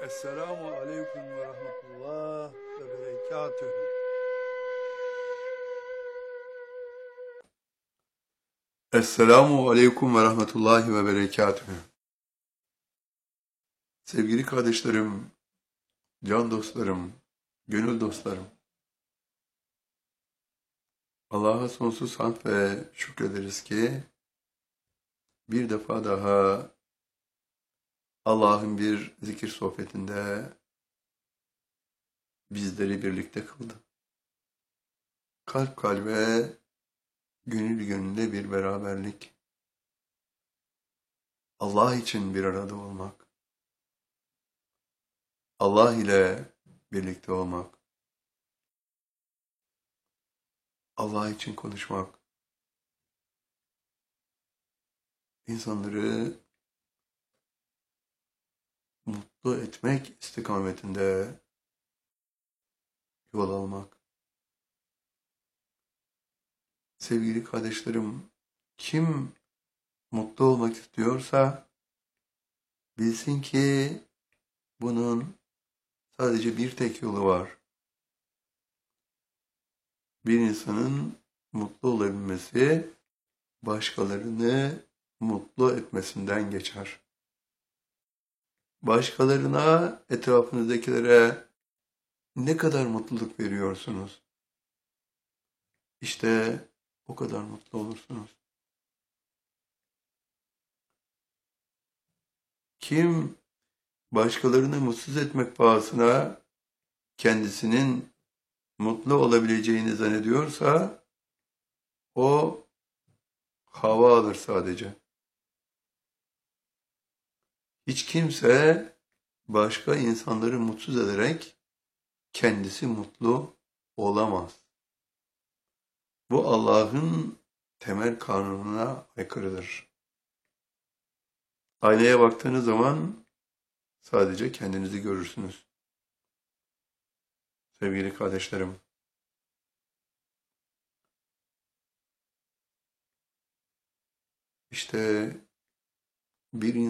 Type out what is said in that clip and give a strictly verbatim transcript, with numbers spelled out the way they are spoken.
Esselamu aleyküm ve rahmetullah ve berekatühü. Esselamu aleyküm ve rahmetullahi ve berekatühü. Sevgili kardeşlerim, can dostlarım, gönül dostlarım. Allah'a sonsuz hamd ve şükrederiz ki bir defa daha Allah'ın bir zikir sohbetinde bizleri birlikte kıldı. Kalp kalbe, gönül gönüle bir beraberlik. Allah için bir arada olmak. Allah ile birlikte olmak. Allah için konuşmak. İnsanları mutlu etmek istikametinde yol almak. Sevgili kardeşlerim, kim mutlu olmak istiyorsa bilsin ki bunun sadece bir tek yolu var. Bir insanın mutlu olabilmesi başkalarını mutlu etmesinden geçer. Başkalarına, etrafınızdakilere ne kadar mutluluk veriyorsunuz? İşte o kadar mutlu olursunuz. Kim başkalarını mutsuz etmek pahasına kendisinin mutlu olabileceğini zannediyorsa o hava alır sadece. Hiç kimse başka insanları mutsuz ederek kendisi mutlu olamaz. Bu Allah'ın temel kanununa aykırıdır. Aynaya baktığınız zaman sadece kendinizi görürsünüz. Sevgili kardeşlerim, işte bir